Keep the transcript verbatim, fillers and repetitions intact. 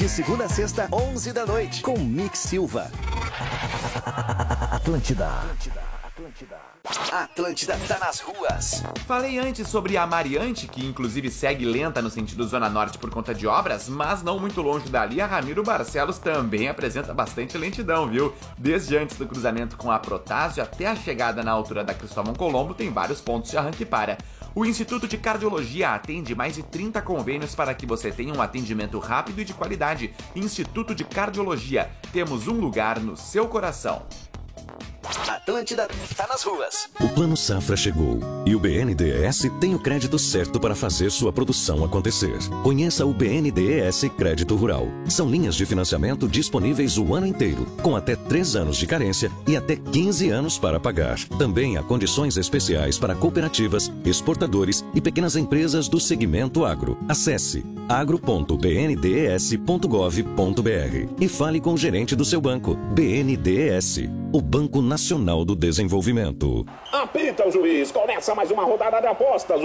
De segunda a sexta, onze da noite, com Mick Silva. Atlântida. Atlântida. Atlântida. Atlântida tá nas ruas. Falei antes sobre a Mariante, que inclusive segue lenta no sentido Zona Norte por conta de obras, mas não muito longe dali, a Ramiro Barcelos também apresenta bastante lentidão, viu? Desde antes do cruzamento com a Protásio até a chegada na altura da Cristóvão Colombo, tem vários pontos de arranque e para. O Instituto de Cardiologia atende mais de trinta convênios para que você tenha um atendimento rápido e de qualidade. Instituto de Cardiologia, temos um lugar no seu coração. Atlântida tá nas ruas. O Plano Safra chegou e o B N D E S tem o crédito certo para fazer sua produção acontecer. Conheça o B N D E S Crédito Rural. São linhas de financiamento disponíveis o ano inteiro, com até três anos de carência e até quinze anos para pagar. Também há condições especiais para cooperativas, exportadores e pequenas empresas do segmento agro. Acesse agro ponto b n d e s ponto gov ponto b r e fale com o gerente do seu banco. B N D E S, o Banco Nacional do Desenvolvimento. Apita o juiz, começa mais uma rodada de apostas.